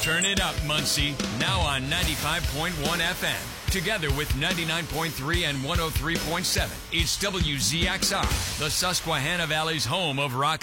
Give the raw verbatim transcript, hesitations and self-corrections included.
Turn it up, Muncie. Now on ninety-five point one F M. Together with ninety-nine point three and one oh three point seven. It's W Z X R, the Susquehanna Valley's home of rock